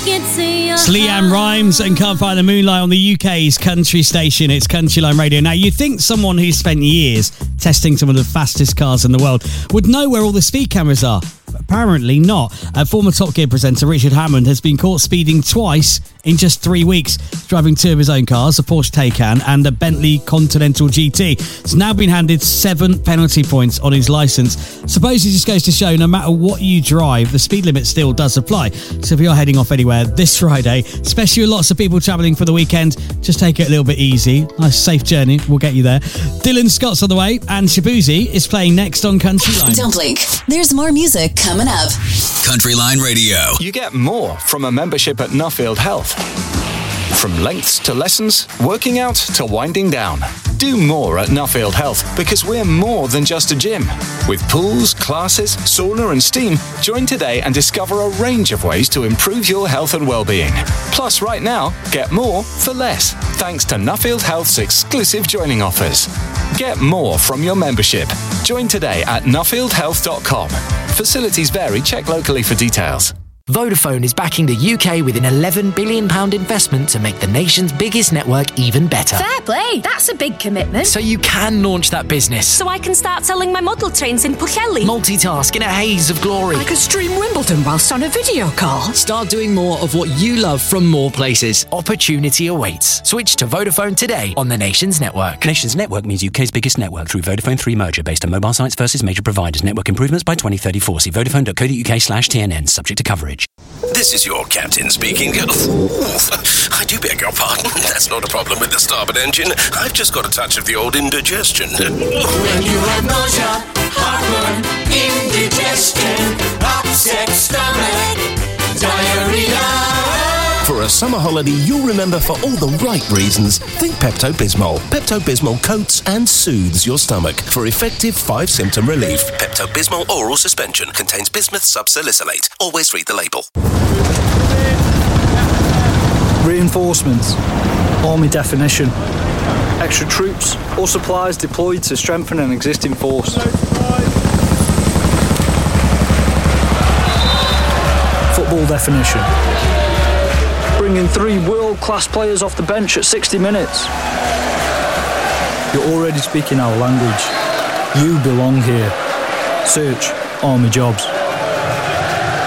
It's Leanne Rimes and Can't Find the Moonlight on the UK's country station. It's Country Line Radio. Now, you'd think someone who's spent years testing some of the fastest cars in the world would know where all the speed cameras are. But apparently not. Former Top Gear presenter Richard Hammond has been caught speeding twice in just 3 weeks, driving two of his own cars, a Porsche Taycan and a Bentley Continental GT. He's now been handed 7 penalty points on his licence. Suppose it just goes to show no matter what you drive, the speed limit still does apply. So if you're heading off anywhere this Friday, especially with lots of people travelling for the weekend, just take it a little bit easy. Nice safe journey, we'll get you there. Dylan Scott's on the way and Shabuzi is playing next on Country Line. Don't blink, there's more music coming up. Country Line Radio. You get more from a membership at Nuffield Health. From lengths to lessons, working out to winding down. Do more at Nuffield Health because we're more than just a gym. With pools, classes, sauna and steam, join today and discover a range of ways to improve your health and well-being. Plus, right now, get more for less, thanks to Nuffield Health's exclusive joining offers. Get more from your membership. Join today at nuffieldhealth.com. Facilities vary. Check locally for details. Vodafone is backing the UK with an £11 billion investment to make the nation's biggest network even better. Fair play, that's a big commitment. So you can launch that business. So I can start selling my model trains in Pwllheli. Multitask in a haze of glory. I could stream Wimbledon whilst on a video call. Start doing more of what you love from more places. Opportunity awaits. Switch to Vodafone today on the nation's network. Nation's network means UK's biggest network through Vodafone 3 merger based on mobile sites versus major providers. Network improvements by 2034. See vodafone.co.uk/TNN. Subject to coverage. This is your captain speaking. I do beg your pardon. That's not a problem with the starboard engine. I've just got a touch of the old indigestion. When you have nausea, heartburn, indigestion, upset stomach, diarrhea. For a summer holiday you'll remember for all the right reasons, think Pepto-Bismol. Pepto-Bismol coats and soothes your stomach for effective 5-symptom relief. Pepto-Bismol oral suspension contains bismuth subsalicylate. Always read the label. Reinforcements. Army definition. Extra troops or supplies deployed to strengthen an existing force. Football definition. Bringing 3 world-class players off the bench at 60 minutes. You're already speaking our language. You belong here. Search Army Jobs.